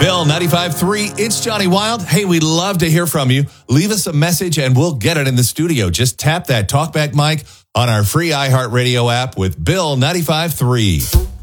Bill 95.3, it's Johnny Wild. Hey, we'd love to hear from you. Leave us a message and we'll get it in the studio. Just tap that talkback mic on our free iHeartRadio app with Bill 95.3.